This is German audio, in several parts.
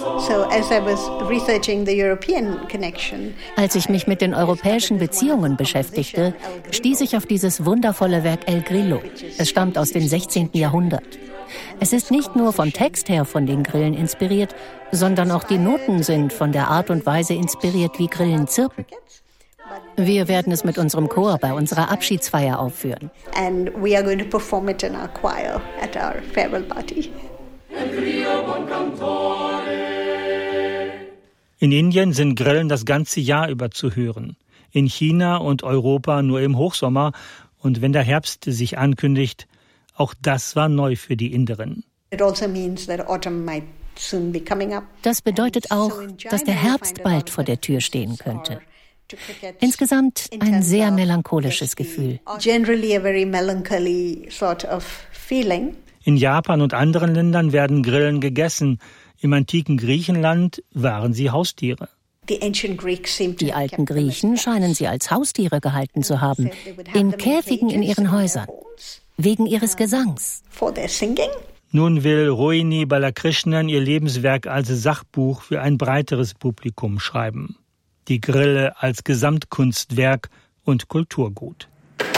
Als ich mich mit den europäischen Beziehungen beschäftigte, stieß ich auf dieses wundervolle Werk El Grillo. Es stammt aus dem 16. Jahrhundert. Es ist nicht nur vom Text her von den Grillen inspiriert, sondern auch die Noten sind von der Art und Weise inspiriert, wie Grillen zirpen. Wir werden es mit unserem Chor bei unserer Abschiedsfeier aufführen. And we are going to perform it in our choir at our farewell party. In Indien sind Grillen das ganze Jahr über zu hören. In China und Europa nur im Hochsommer. Und wenn der Herbst sich ankündigt, auch das war neu für die Inderin. Das bedeutet auch, dass der Herbst bald vor der Tür stehen könnte. Insgesamt ein sehr melancholisches Gefühl. In Japan und anderen Ländern werden Grillen gegessen. Im antiken Griechenland waren sie Haustiere. Die alten Griechen scheinen sie als Haustiere gehalten zu haben, in Käfigen in ihren Häusern, wegen ihres Gesangs. Nun will Rohini Balakrishnan ihr Lebenswerk als Sachbuch für ein breiteres Publikum schreiben. Die Grille als Gesamtkunstwerk und Kulturgut.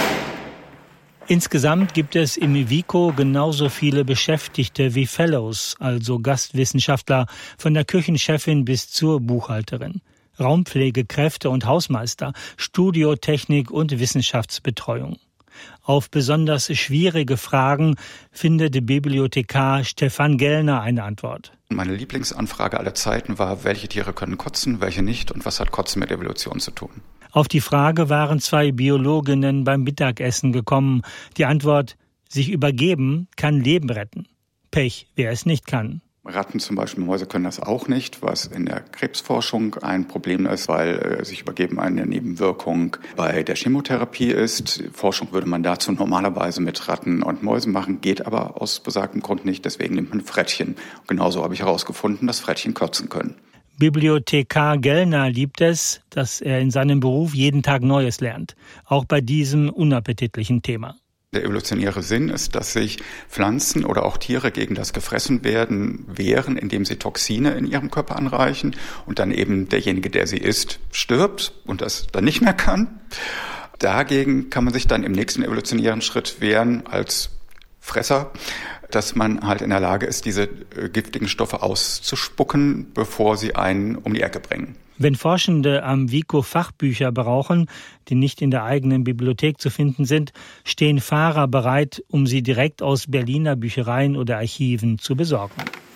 Insgesamt gibt es im WICO genauso viele Beschäftigte wie Fellows, also Gastwissenschaftler, von der Küchenchefin bis zur Buchhalterin. Raumpflegekräfte und Hausmeister, Studiotechnik und Wissenschaftsbetreuung. Auf besonders schwierige Fragen findet Bibliothekar Stefan Gellner eine Antwort. Meine Lieblingsanfrage aller Zeiten war, welche Tiere können kotzen, welche nicht und was hat Kotzen mit Evolution zu tun? Auf die Frage waren 2 Biologinnen beim Mittagessen gekommen. Die Antwort: sich übergeben kann Leben retten. Pech, wer es nicht kann. Ratten zum Beispiel, Mäuse können das auch nicht, was in der Krebsforschung ein Problem ist, weil sich übergeben eine Nebenwirkung bei der Chemotherapie ist. Forschung würde man dazu normalerweise mit Ratten und Mäusen machen, geht aber aus besagtem Grund nicht, deswegen nimmt man Frettchen. Und genauso habe ich herausgefunden, dass Frettchen kotzen können. Bibliothekar Gellner liebt es, dass er in seinem Beruf jeden Tag Neues lernt, auch bei diesem unappetitlichen Thema. Der evolutionäre Sinn ist, dass sich Pflanzen oder auch Tiere gegen das Gefressenwerden wehren, indem sie Toxine in ihrem Körper anreichen und dann eben derjenige, der sie isst, stirbt und das dann nicht mehr kann. Dagegen kann man sich dann im nächsten evolutionären Schritt wehren als Fresser, dass man halt in der Lage ist, diese giftigen Stoffe auszuspucken, bevor sie einen um die Ecke bringen. Wenn Forschende am WICO Fachbücher brauchen, die nicht in der eigenen Bibliothek zu finden sind, stehen Fahrer bereit, um sie direkt aus Berliner Büchereien oder Archiven zu besorgen.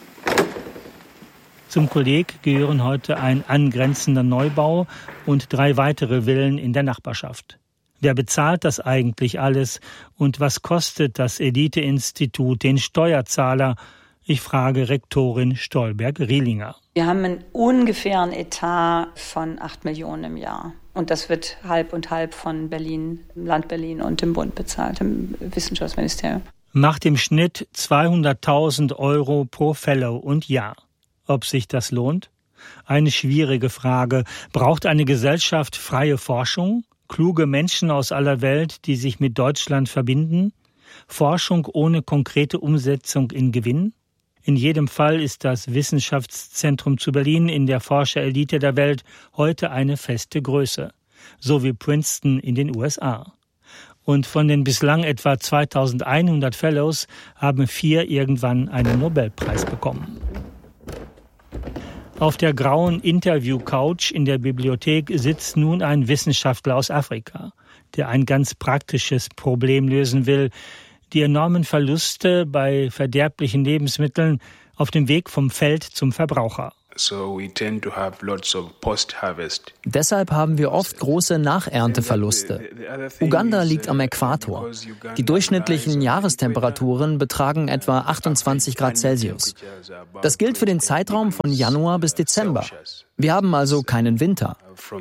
Zum Kolleg gehören heute ein angrenzender Neubau und 3 weitere Villen in der Nachbarschaft. Wer bezahlt das eigentlich alles und was kostet das Elite-Institut den Steuerzahler? Ich frage Rektorin Stolberg-Rielinger. Wir haben einen ungefähren Etat von 8 Millionen im Jahr. Und das wird halb und halb von Berlin, Land Berlin und dem Bund bezahlt, im Wissenschaftsministerium. Macht im Schnitt 200.000 Euro pro Fellow und Jahr. Ob sich das lohnt? Eine schwierige Frage. Braucht eine Gesellschaft freie Forschung? Kluge Menschen aus aller Welt, die sich mit Deutschland verbinden? Forschung ohne konkrete Umsetzung in Gewinn? In jedem Fall ist das Wissenschaftszentrum zu Berlin in der Forscherelite der Welt heute eine feste Größe, so wie Princeton in den USA. Und von den bislang etwa 2100 Fellows haben 4 irgendwann einen Nobelpreis bekommen. Auf der grauen Interview-Couch in der Bibliothek sitzt nun ein Wissenschaftler aus Afrika, der ein ganz praktisches Problem lösen will: die enormen Verluste bei verderblichen Lebensmitteln auf dem Weg vom Feld zum Verbraucher. Deshalb haben wir oft große Nachernteverluste. Uganda liegt am Äquator. Die durchschnittlichen Jahrestemperaturen betragen etwa 28 Grad Celsius. Das gilt für den Zeitraum von Januar bis Dezember. Wir haben also keinen Winter.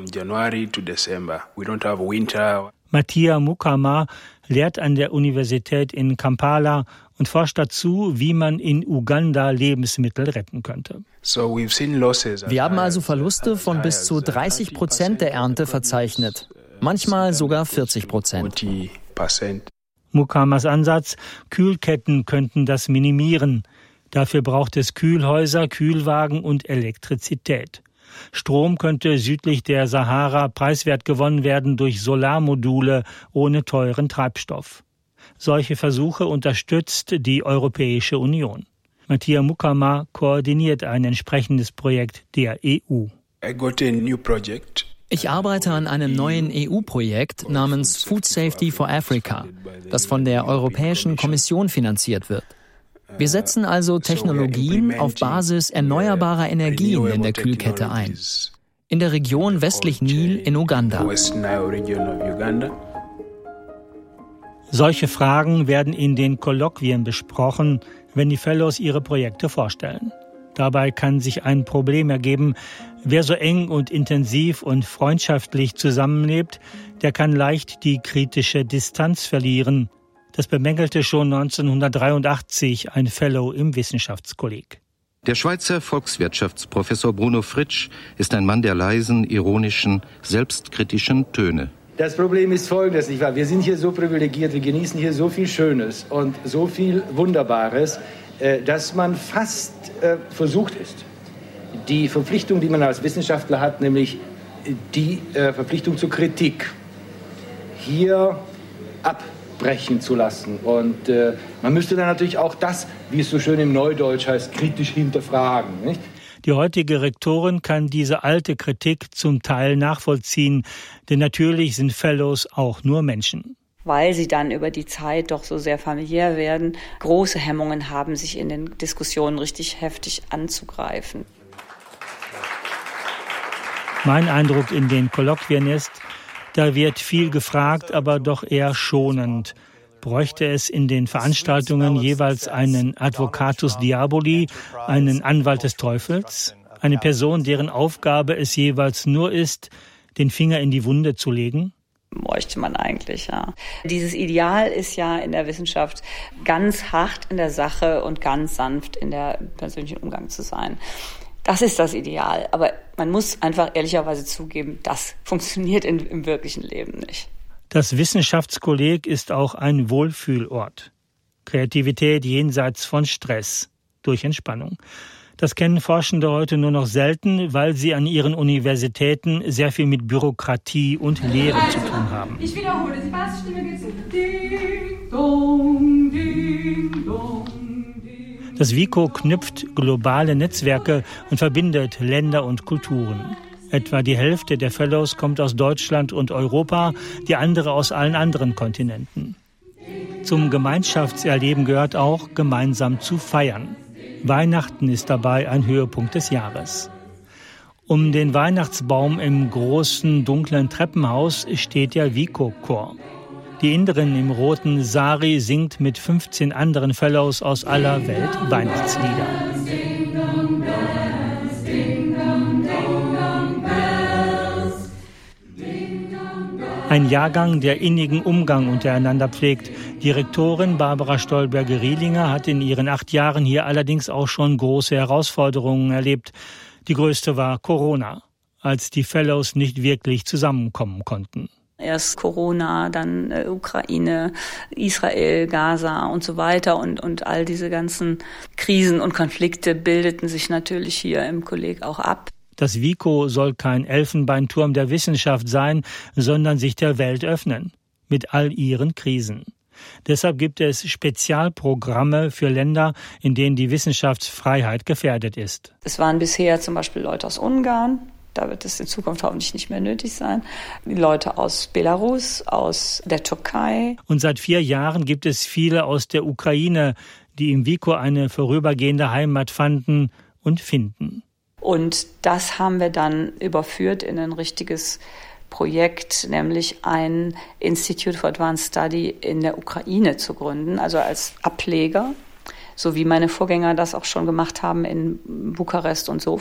Mattia Mukama lehrt an der Universität in Kampala und forscht dazu, wie man in Uganda Lebensmittel retten könnte. Wir haben also Verluste von bis zu 30% der Ernte verzeichnet, manchmal sogar 40%. Mukamas Ansatz: Kühlketten könnten das minimieren. Dafür braucht es Kühlhäuser, Kühlwagen und Elektrizität. Strom könnte südlich der Sahara preiswert gewonnen werden durch Solarmodule ohne teuren Treibstoff. Solche Versuche unterstützt die Europäische Union. Mattia Mukama koordiniert ein entsprechendes Projekt der EU. Ich arbeite an einem neuen EU-Projekt namens Food Safety for Africa, das von der Europäischen Kommission finanziert wird. Wir setzen also Technologien auf Basis erneuerbarer Energien in der Kühlkette ein. In der Region westlich Nil in Uganda. Solche Fragen werden in den Kolloquien besprochen, wenn die Fellows ihre Projekte vorstellen. Dabei kann sich ein Problem ergeben. Wer so eng und intensiv und freundschaftlich zusammenlebt, der kann leicht die kritische Distanz verlieren. Das bemängelte schon 1983 ein Fellow im Wissenschaftskolleg. Der Schweizer Volkswirtschaftsprofessor Bruno Fritsch ist ein Mann der leisen, ironischen, selbstkritischen Töne. Das Problem ist folgendes, nicht wahr? Wir sind hier so privilegiert, wir genießen hier so viel Schönes und so viel Wunderbares, dass man fast versucht ist, die Verpflichtung, die man als Wissenschaftler hat, nämlich die Verpflichtung zur Kritik, hier abbrechen zu lassen. Und man müsste dann natürlich auch das, wie es so schön im Neudeutsch heißt, kritisch hinterfragen, nicht? Die heutige Rektorin kann diese alte Kritik zum Teil nachvollziehen, denn natürlich sind Fellows auch nur Menschen. Weil sie dann über die Zeit doch so sehr familiär werden, große Hemmungen haben, sich in den Diskussionen richtig heftig anzugreifen. Mein Eindruck in den Kolloquien ist, da wird viel gefragt, aber doch eher schonend. Bräuchte es in den Veranstaltungen jeweils einen Advocatus Diaboli, einen Anwalt des Teufels, eine Person, deren Aufgabe es jeweils nur ist, den Finger in die Wunde zu legen? Bräuchte man eigentlich, ja. Dieses Ideal ist ja in der Wissenschaft ganz hart in der Sache und ganz sanft in der persönlichen Umgang zu sein. Das ist das Ideal, aber man muss einfach ehrlicherweise zugeben, das funktioniert im wirklichen Leben nicht. Das Wissenschaftskolleg ist auch ein Wohlfühlort. Kreativität jenseits von Stress, durch Entspannung. Das kennen Forschende heute nur noch selten, weil sie an ihren Universitäten sehr viel mit Bürokratie und Lehre zu tun haben. Ich wiederhole, die Bassstimme geht so. Ding, dong, ding, dong. Das WICO knüpft globale Netzwerke und verbindet Länder und Kulturen. Etwa die Hälfte der Fellows kommt aus Deutschland und Europa, die andere aus allen anderen Kontinenten. Zum Gemeinschaftserleben gehört auch, gemeinsam zu feiern. Weihnachten ist dabei ein Höhepunkt des Jahres. Um den Weihnachtsbaum im großen, dunklen Treppenhaus steht der WICO-Chor. Die Inderin im roten Sari singt mit 15 anderen Fellows aus aller Welt Weihnachtslieder. Ein Jahrgang, der innigen Umgang untereinander pflegt. Die Rektorin Barbara Stolberger-Rielinger hat in ihren 8 Jahren hier allerdings auch schon große Herausforderungen erlebt. Die größte war Corona, als die Fellows nicht wirklich zusammenkommen konnten. Erst Corona, dann Ukraine, Israel, Gaza und so weiter und all diese ganzen Krisen und Konflikte bildeten sich natürlich hier im Kolleg auch ab. Das WICO soll kein Elfenbeinturm der Wissenschaft sein, sondern sich der Welt öffnen, mit all ihren Krisen. Deshalb gibt es Spezialprogramme für Länder, in denen die Wissenschaftsfreiheit gefährdet ist. Es waren bisher zum Beispiel Leute aus Ungarn, da wird es in Zukunft hoffentlich nicht mehr nötig sein, die Leute aus Belarus, aus der Türkei. Und seit 4 Jahren gibt es viele aus der Ukraine, die im WICO eine vorübergehende Heimat fanden und finden. Und das haben wir dann überführt in ein richtiges Projekt, nämlich ein Institute for Advanced Study in der Ukraine zu gründen, also als Ableger, so wie meine Vorgänger das auch schon gemacht haben in Bukarest und